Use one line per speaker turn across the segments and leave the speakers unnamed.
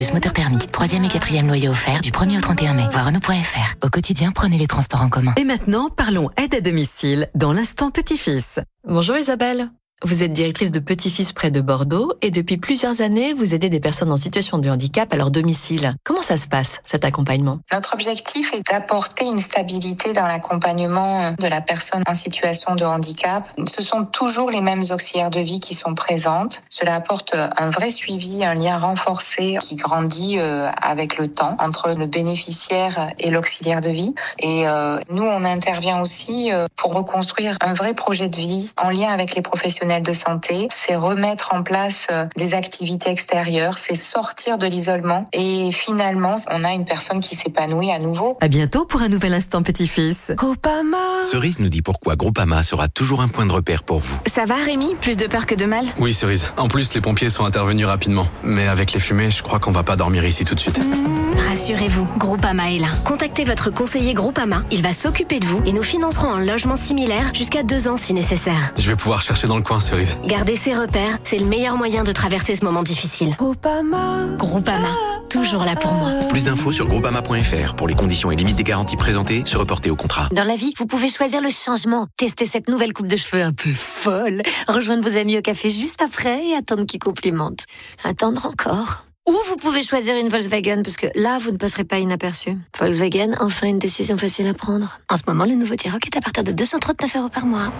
Moteur thermique, 3e et 4e loyer offert du 1er au 31 mai. Voir Renault.fr. Au quotidien, prenez les transports en commun.
Et maintenant, parlons aide à domicile dans l'instant petit-fils.
Bonjour Isabelle. Vous êtes directrice de Petit-Fils près de Bordeaux et depuis plusieurs années, vous aidez des personnes en situation de handicap à leur domicile. Comment ça se passe, cet accompagnement ?
Notre objectif est d'apporter une stabilité dans l'accompagnement de la personne en situation de handicap. Ce sont toujours les mêmes auxiliaires de vie qui sont présentes. Cela apporte un vrai suivi, un lien renforcé qui grandit avec le temps entre le bénéficiaire et l'auxiliaire de vie. Et nous, on intervient aussi pour reconstruire un vrai projet de vie en lien avec les professionnels de santé, c'est remettre en place des activités extérieures, c'est sortir de l'isolement et finalement, on a une personne qui s'épanouit à nouveau.
À bientôt pour un nouvel instant petit-fils.
Groupama.
Cerise nous dit pourquoi Groupama sera toujours un point de repère pour vous.
Ça va Rémi ? Plus de peur que de mal ?
Oui Cerise, en plus les pompiers sont intervenus rapidement. Mais avec les fumées, je crois qu'on va pas dormir ici tout de suite.
Rassurez-vous, Groupama est là. Contactez votre conseiller Groupama, il va s'occuper de vous et nous financerons un logement similaire jusqu'à 2 ans si nécessaire.
Je vais pouvoir chercher dans le coin Cerise.
Gardez ses repères, c'est le meilleur moyen de traverser ce moment difficile. Groupama, toujours là pour moi.
Plus d'infos sur groupama.fr pour les conditions et limites des garanties présentées, se reporter au contrat.
Dans la vie, vous pouvez choisir le changement. Tester cette nouvelle coupe de cheveux un peu folle. Rejoindre vos amis au café juste après et attendre qu'ils complimentent. Attendre encore. Ou vous pouvez choisir une Volkswagen, parce que là, vous ne passerez pas inaperçu. Volkswagen, enfin une décision facile à prendre. En ce moment, le nouveau T-Roc est à partir de 239 € par mois.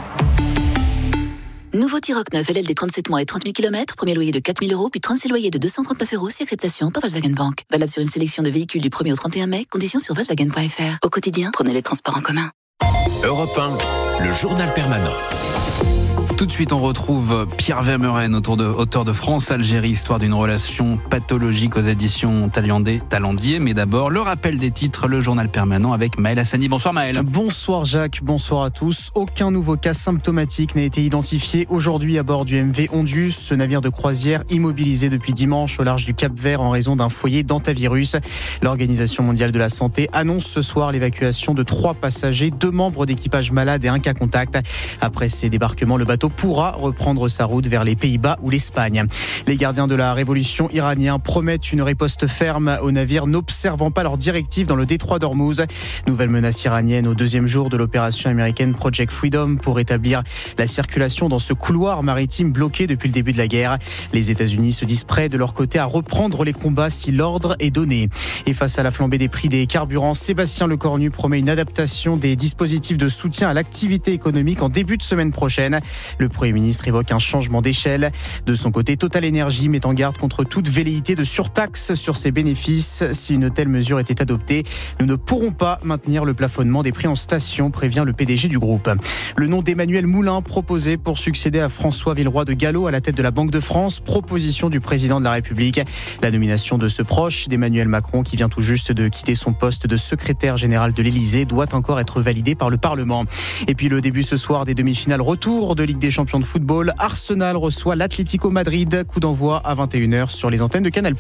Nouveau T-Roc 9, LLD 37 mois et 30 000 km, premier loyer de 4 000 €, puis 36 loyers de 239 € si acceptation par Volkswagen Bank. Valable sur une sélection de véhicules du 1er au 31 mai, conditions sur Volkswagen.fr. Au quotidien, prenez les transports en commun.
Europe 1, le journal permanent.
Tout de suite, on retrouve Pierre Vermeuren, auteur de France-Algérie, histoire d'une relation pathologique aux éditions Talendier. Mais d'abord, le rappel des titres, le journal permanent avec Maël Hassani. Bonsoir Maël.
Bonsoir Jacques, bonsoir à tous. Aucun nouveau cas symptomatique n'a été identifié aujourd'hui à bord du MV Ondius, ce navire de croisière immobilisé depuis dimanche au large du Cap-Vert en raison d'un foyer d'hantavirus. L'Organisation mondiale de la santé annonce ce soir l'évacuation de 3 passagers, 2 membres d'équipage malades et un cas contact. Après ces débarquements, le bateau pourra reprendre sa route vers les Pays-Bas ou l'Espagne. Les gardiens de la révolution iraniens promettent une riposte ferme aux navires n'observant pas leurs directives dans le détroit d'Ormuz. Nouvelle menace iranienne au 2e jour de l'opération américaine Project Freedom pour établir la circulation dans ce couloir maritime bloqué depuis le début de la guerre. Les États-Unis se disent prêts de leur côté à reprendre les combats si l'ordre est donné. Et face à la flambée des prix des carburants, Sébastien Lecornu promet une adaptation des dispositifs de soutien à l'activité économique en début de semaine prochaine. Le Premier ministre évoque un changement d'échelle. De son côté, Total Energy met en garde contre toute velléité de surtaxe sur ses bénéfices. Si une telle mesure était adoptée, nous ne pourrons pas maintenir le plafonnement des prix en station, prévient le PDG du groupe. Le nom d'Emmanuel Moulin proposé pour succéder à François Villeroy de Galhau à la tête de la Banque de France, proposition du président de la République. La nomination de ce proche d'Emmanuel Macron, qui vient tout juste de quitter son poste de secrétaire général de l'Élysée, doit encore être validé par le Parlement. Et puis le début ce soir des demi-finales retour de Ligue des Champions de football. Arsenal reçoit l'Atlético Madrid. Coup d'envoi à 21h sur les antennes de Canal+.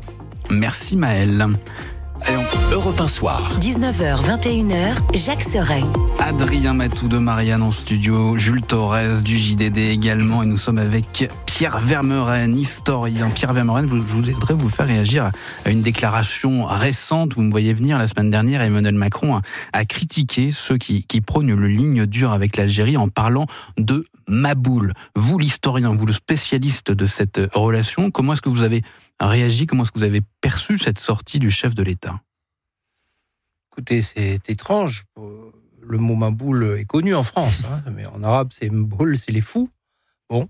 Merci Maël.
Europe 1 soir.
19h, 21h, Jacques Serret.
Adrien Matou de Marianne en studio, Jules Torres du JDD également, et nous sommes avec Pierre Vermeuren, historien. Pierre Vermeuren, je voudrais vous faire réagir à une déclaration récente. Vous me voyez venir la semaine dernière, Emmanuel Macron a critiqué ceux qui prônent une ligne dure avec l'Algérie en parlant de Maboule. Vous, l'historien, vous le spécialiste de cette relation, comment est-ce que vous avez réagi, comment est-ce que vous avez perçu cette sortie du chef de l'État ?
Écoutez, c'est étrange. Le mot Maboule est connu en France, mais en arabe, c'est Maboule, c'est les fous. Bon.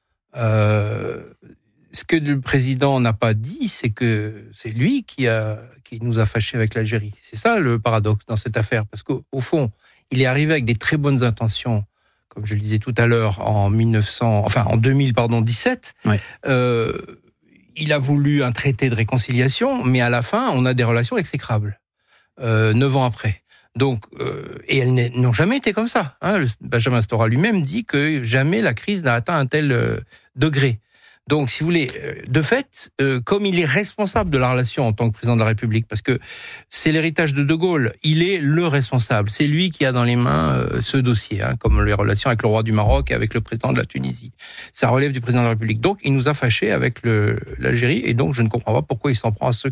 Ce que le président n'a pas dit, c'est que c'est lui qui nous a fâchés avec l'Algérie. C'est ça le paradoxe dans cette affaire, parce qu'au fond, il est arrivé avec des très bonnes intentions, comme je le disais tout à l'heure, en 2017. Ouais. Il a voulu un traité de réconciliation, mais à la fin, on a des relations exécrables. 9 ans après. Donc, et elles n'ont jamais été comme ça. Benjamin Stora lui-même dit que jamais la crise n'a atteint un tel degré. Donc, si vous voulez, de fait, comme il est responsable de la relation en tant que président de la République, parce que c'est l'héritage de De Gaulle, il est le responsable. C'est lui qui a dans les mains ce dossier, comme les relations avec le roi du Maroc et avec le président de la Tunisie. Ça relève du président de la République. Donc, il nous a fâchés avec l'Algérie, et donc je ne comprends pas pourquoi il s'en prend à ceux